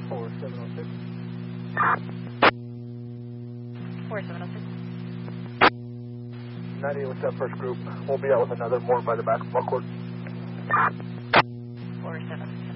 4706. 4706. 98 with that first group. We'll be out with another more by the back of Buckwood. 4706.